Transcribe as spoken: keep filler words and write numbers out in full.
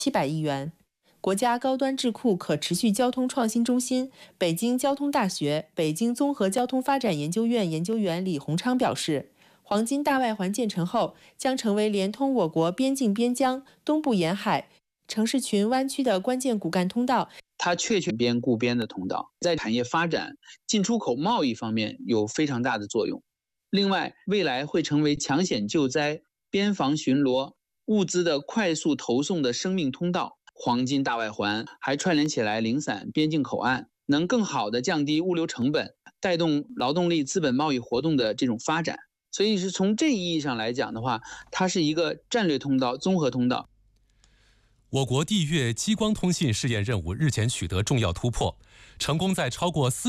七百亿元。国家高端智库可持续交通创新中心、北京交通大学、北京综合交通发展研究院研究员李洪昌表示，黄金大外环建成后，将成为连通我国边境边疆、东部沿海、城市群湾区的关键骨干通道。 它确确边固边的通道，在产业发展、进出口贸易方面有非常大的作用。另外，未来会成为抢险救灾、边防巡逻、物资的快速投送的生命通道。黄金大外环还串联起来零散边境口岸，能更好地降低物流成本，带动劳动力资本贸易活动的这种发展。所以是从这一意义上来讲的话，它是一个战略通道、综合通道。 我国地月激光通信试验任务日前取得重要突破，成功在超过四